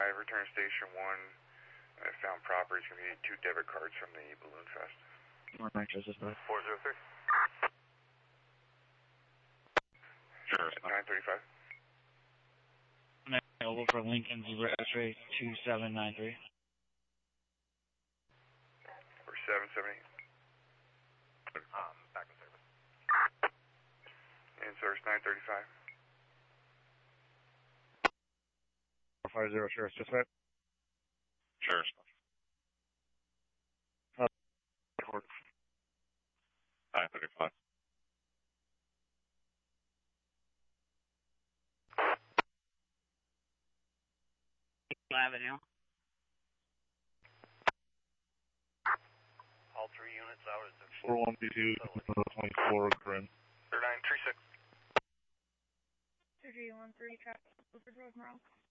return station 1. I found property. It's going to be 2 debit cards from the Balloon Fest. 403. Sure. 935. Over for Lincoln, X-ray 2793. Or 770. Back in service. In service 935. 450, sure, dispatch. Sure. Record. 935. Avenue. All 3 units out at 41B2, 24, Grim. 3936. 313 traffic, Woodford Road, Morocco.